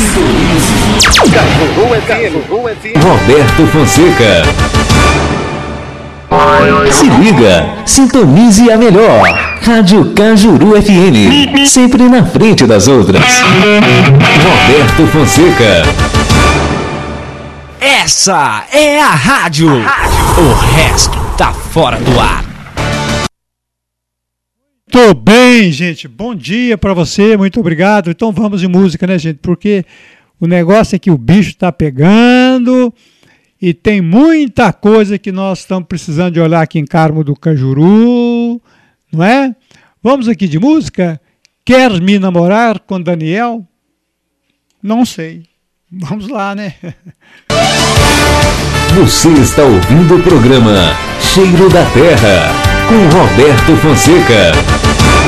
Roberto Fonseca. Se liga, sintonize a melhor. Rádio Cajuru FM, sempre na frente das outras. Roberto Fonseca. Essa é a rádio. O resto tá fora do ar. Muito bem, gente. Bom dia pra você, muito obrigado. Então vamos de música, né, gente? Porque o negócio é que o bicho tá pegando e tem muita coisa que nós estamos precisando de olhar aqui em Carmo do Cajuru, não é? Vamos aqui de música? Quer me namorar com Daniel? Não sei. Vamos lá, né? Você está ouvindo o programa Cheiro da Terra, com Roberto Fonseca.